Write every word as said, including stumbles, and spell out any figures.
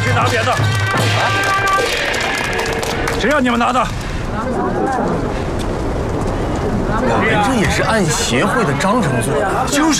谁拿扁的？谁让你们拿的？ 我们这也是按协会的章程做的。就是。